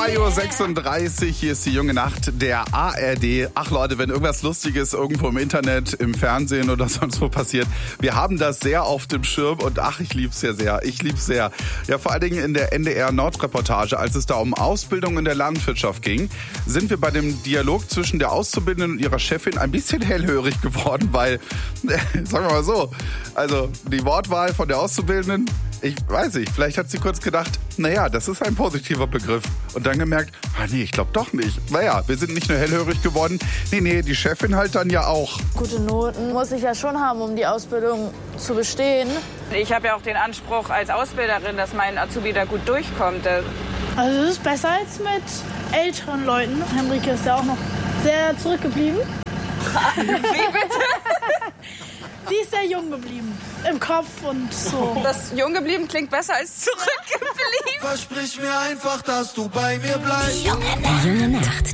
2:36 Uhr, hier ist die junge Nacht der ARD. Ach Leute, wenn irgendwas Lustiges irgendwo im Internet, im Fernsehen oder sonst wo passiert, wir haben das sehr auf dem Schirm und ach, ich lieb's ja sehr. Ich lieb's sehr. Ja, vor allen Dingen in der NDR-Nord-Reportage, als es da um Ausbildung in der Landwirtschaft ging, sind wir bei dem Dialog zwischen der Auszubildenden und ihrer Chefin ein bisschen hellhörig geworden, weil, sagen wir mal so, also die Wortwahl von der Auszubildenden, ich weiß nicht, vielleicht hat sie kurz gedacht, naja, das ist ein positiver Begriff. Und dann gemerkt, nee, ich glaube doch nicht. Naja, wir sind nicht nur hellhörig geworden, nee, die Chefin halt dann ja auch. Gute Noten muss ich ja schon haben, um die Ausbildung zu bestehen. Ich habe ja auch den Anspruch als Ausbilderin, dass mein Azubi da gut durchkommt. Also es ist besser als mit älteren Leuten. Henrike ist ja auch noch sehr zurückgeblieben. Wie bitte? Sie ist sehr jung geblieben. Im Kopf und so. Das jung geblieben klingt besser als zurückgeblieben. Versprich mir einfach, dass du bei mir bleibst. Die junge Nacht.